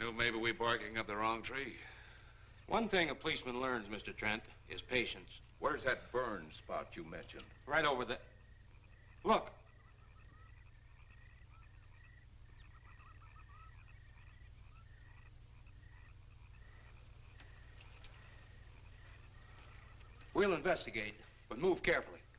Well, maybe we're barking up the wrong tree. One thing a policeman learns, Mr. Trent, is patience. Where's that burn spot you mentioned? Right over there. Look. We'll investigate, but move carefully.